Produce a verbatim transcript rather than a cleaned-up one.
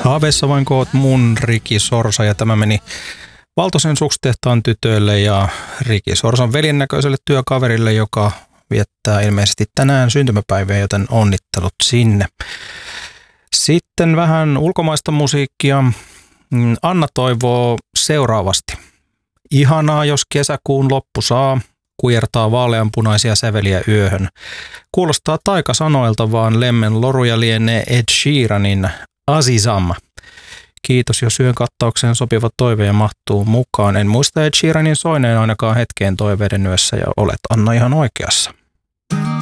Haaveissa vain koot mun, Riki Sorsa, ja tämä meni Valtosen Sukstehtaan tytöille ja Riki Sorsan velinnäköiselle työkaverille, joka viettää ilmeisesti tänään syntymäpäivää, joten onnittelut sinne. Sitten vähän ulkomaista musiikkia. Anna toivoo seuraavasti. Ihanaa, jos kesäkuun loppu saa, kujertaa vaaleanpunaisia säveliä yöhön. Kuulostaa taikasanoilta, vaan lemmen loruja lienee Ed Sheeranin Azizam. Kiitos, jos yön kattaukseen sopiva toive mahtuu mukaan. En muista Ed Sheeranin soineen ainakaan hetkeen toiveiden yössä, ja olet Anna ihan oikeassa.